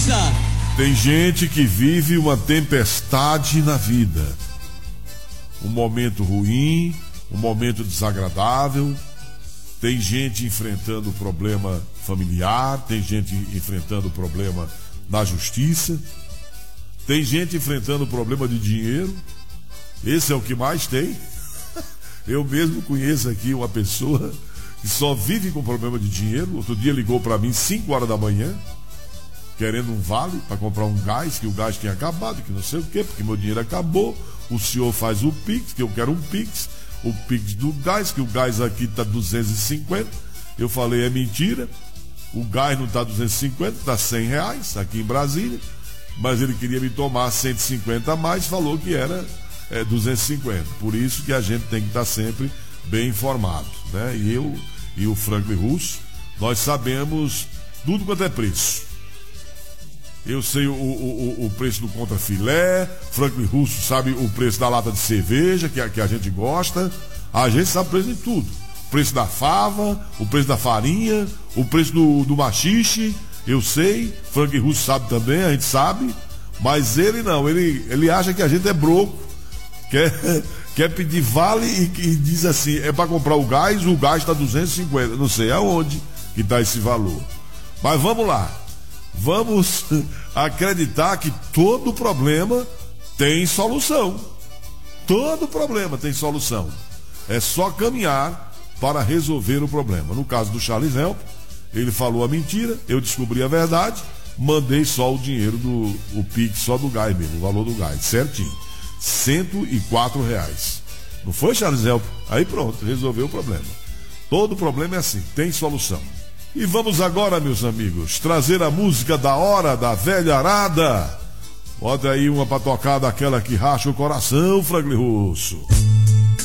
Batista. Tem gente que vive uma tempestade na vida. Um momento ruim, um momento desagradável. Tem gente enfrentando problema familiar, tem gente enfrentando problema na justiça, tem gente enfrentando problema de dinheiro. Esse é o que mais tem. Eu mesmo conheço aqui uma pessoa que só vive com problema de dinheiro. Outro dia ligou para mim 5 horas da manhã, querendo um vale para comprar um gás, que o gás tinha acabado, que não sei o quê, porque meu dinheiro acabou. O senhor faz o Pix, que eu quero um Pix, o Pix do gás, que o gás aqui está 250. Eu falei, é mentira, o gás não está 250, está R$100 aqui em Brasília, mas ele queria me tomar 150 a mais, falou que era 250. Por isso que a gente tem que estar sempre bem informado, né? E eu e o Franklin Russo, nós sabemos tudo quanto é preço. Eu sei o preço do contrafilé, Franklin Russo sabe o preço da lata de cerveja, que a gente gosta. A gente sabe o preço de tudo. O preço da fava, o preço da farinha, o preço do machixe, eu sei. Franklin Russo sabe também, a gente sabe. Mas ele não, ele acha que a gente é broco, quer pedir vale e diz assim, é para comprar o gás está 250, não sei aonde que está esse valor. Mas vamos lá. Vamos acreditar que todo problema tem solução. Todo problema tem solução. É só caminhar para resolver o problema. No caso do Charles Help, ele falou a mentira, eu descobri a verdade, mandei só o dinheiro o Pix, só do gás mesmo, o valor do gás, certinho. R$104. Não foi, Charles Help? Aí pronto, resolveu o problema. Todo problema é assim, tem solução. E vamos agora, meus amigos, trazer a música da hora da velha arada. Bota aí uma pra tocar daquela que racha o coração, Franklin Russo.